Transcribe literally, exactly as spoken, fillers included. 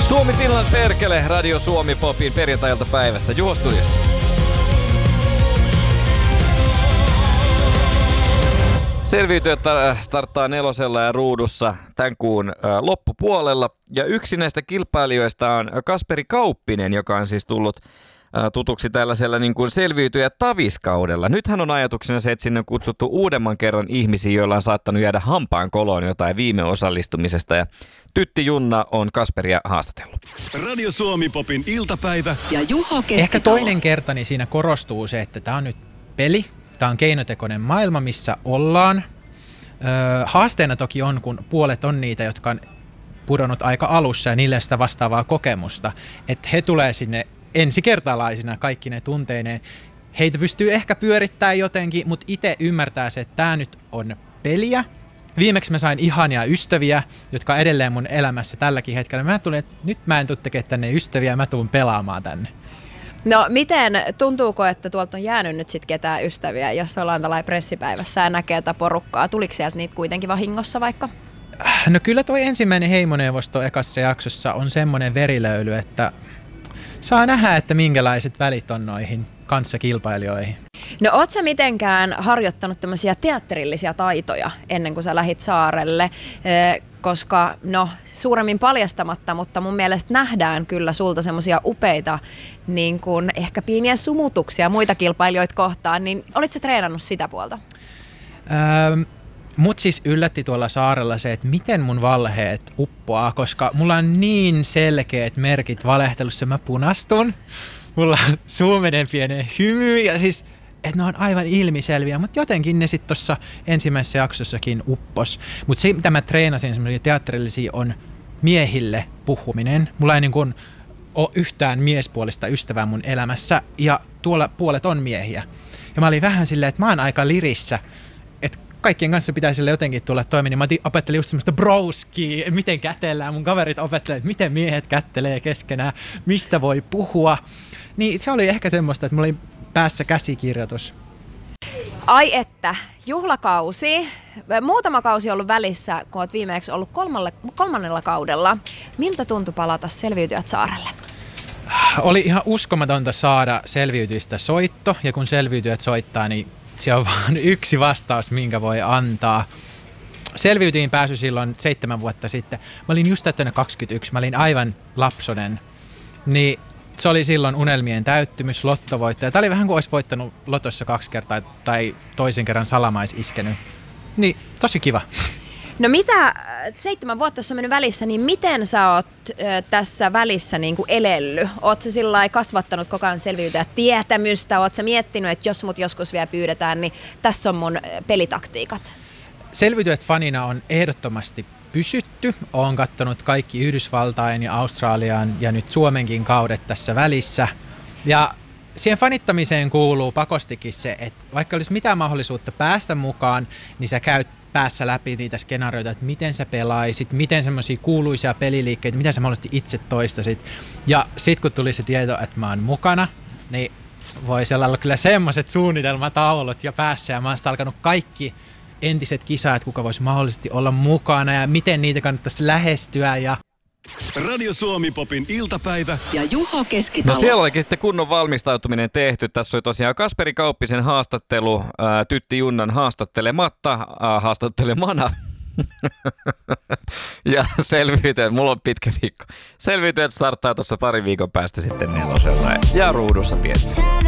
Suomi Finland perkele, Radio Suomi Popin perjantailta päivässä Juho Studiossa. Selviytyjät starttaa nelosella ja ruudussa tämän kuun loppupuolella. Ja yksi näistä kilpailijoista on Kasperi Kauppinen, joka on siis tullut tutuksi tällaisella niin kuin selviytyjä taviskaudella. Nythän on ajatuksena se, että sinne on kutsuttu uudemman kerran ihmisiä, joilla on saattanut jäädä hampaan koloon jotain viime osallistumisesta. Ja Tytti Junna on Kasperia haastatellut. Radio Suomi Popin iltapäivä ja Juho Keskitalo. Ehkä toinen kerta niin siinä korostuu se, että tämä on nyt peli. Tämä on keinotekoinen maailma, missä ollaan. Öö, haasteena toki on, kun puolet on niitä, jotka on pudonnut aika alussa ja niille sitä vastaavaa kokemusta. Että he tulee sinne ensikertalaisina kaikki ne tunteineen. Heitä pystyy ehkä pyörittämään jotenkin, mutta itse ymmärtää se, että tämä nyt on peliä. Viimeksi mä sain ihania ystäviä, jotka on edelleen mun elämässä tälläkin hetkellä. Mä tulin, että nyt mä en tule tekemään tänne ystäviä, mä tulen pelaamaan tänne. No miten, tuntuuko, että tuolta on jäänyt nyt sitten ketään ystäviä, jos ollaan tällainen pressipäivässä ja näkee tätä porukkaa? Tuliko sieltä niitä kuitenkin vahingossa vaikka? No kyllä toi ensimmäinen heimoneuvosto ekassa jaksossa on semmoinen verilöyly, että saa nähdä, että minkälaiset välit on noihin kanssakilpailijoihin. No oot sä mitenkään harjoittanut tämmöisiä teatterillisia taitoja ennen kuin sä lähit saarelle? Koska, no suuremmin paljastamatta, mutta mun mielestä nähdään kyllä sulta semmoisia upeita niin kuin ehkä pieniä sumutuksia muita kilpailijoita kohtaan, niin olit sä treenannut sitä puolta? Öö, mut siis yllätti tuolla saarella se, että miten mun valheet uppoaa, koska mulla on niin selkeät merkit valehtelussa, mä punastun. Mulla on suomenen pienen hymy ja siis, että ne on aivan ilmiselviä, mutta jotenkin ne sitten tuossa ensimmäisessä jaksossakin uppos. Mutta se, mitä mä treenasin semmoisia teatterillisia, on miehille puhuminen. Mulla ei niin kuin ole yhtään miespuolista ystävää mun elämässä ja tuolla puolet on miehiä. Ja mä olin vähän silleen, että mä oon aika lirissä, että kaikkien kanssa pitäisi jotenkin tulla toimeen, niin mä opettelin just semmoista browskia, miten kätellään. Mun kaverit opettelevat, että miten miehet kättelee keskenään, mistä voi puhua. Niin se oli ehkä semmoista, että mulla oli päässä käsikirjoitus. Ai että, juhlakausi. Muutama kausi on ollut välissä, kun olet viimeksi ollut kolmalle, kolmannella kaudella. Miltä tuntui palata Selviytyjät saarelle? Oli ihan uskomatonta saada Selviytyjistä soitto, ja kun Selviytyjät soittaa, niin se on vain yksi vastaus, minkä voi antaa. Selviytyin pääsy silloin seitsemän vuotta sitten. Mä olin just täyttänyt kaksikymmentäyksi, mä olin aivan lapsonen. Niin se oli silloin unelmien täyttymys, lottovoittaja. Tämä oli vähän kuin olisi voittanut lotossa kaksi kertaa tai toisen kerran salamais iskenyt. Niin, tosi kiva. No mitä, seitsemän vuotta tässä on mennyt välissä, niin miten sä oot ö, tässä välissä niin kuin elellyt? Oot sä sillä lailla kasvattanut koko ajan Selviytyjät tietämystä? Oot sä miettinyt, että jos mut joskus vielä pyydetään, niin tässä on mun pelitaktiikat? Selviytyjät fanina on ehdottomasti pysytty. Olen katsonut kaikki Yhdysvaltain ja Australian ja nyt Suomenkin kaudet tässä välissä. Ja siihen fanittamiseen kuuluu pakostikin se, että vaikka olisi mitään mahdollisuutta päästä mukaan, niin sä käyt päässä läpi niitä skenaarioita, että miten sä pelaisit, miten semmoisia kuuluisia peliliikkeitä, mitä sä mahdollisesti itse toistasit. Ja sit kun tuli se tieto, että mä oon mukana, niin voi siellä olla kyllä semmoiset suunnitelmataulut ja päässä ja mä oon alkanut kaikki entiset kisat, kuka voisi mahdollisesti olla mukana ja miten niitä kannattaisi lähestyä. Ja Radio Suomi Popin iltapäivä ja Juho Keskitalo. No siellä olikin sitten kunnon valmistautuminen tehty. Tässä oli tosiaan Kasperi Kauppisen haastattelu, ää, Tytti Junnan haastattelematta, ää, haastattelemana. Ja Selviytyjät, mulla on pitkä viikko. Selviytyjät starttaa tuossa pari viikon päästä sitten nelosella ja ruudussa tietysti.